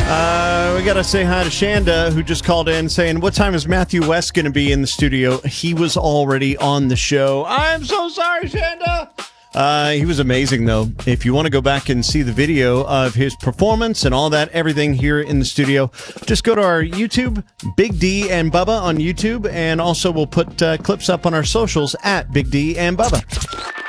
We got to say hi to Shanda, who just called in saying, what time is Matthew West going to be in the studio? He was already on the show. I'm so sorry, Shanda. He was amazing, though. If you want to go back and see the video of his performance and all that, everything here in the studio, just go to our YouTube, Big D and Bubba on YouTube, and also we'll put clips up on our socials at Big D and Bubba.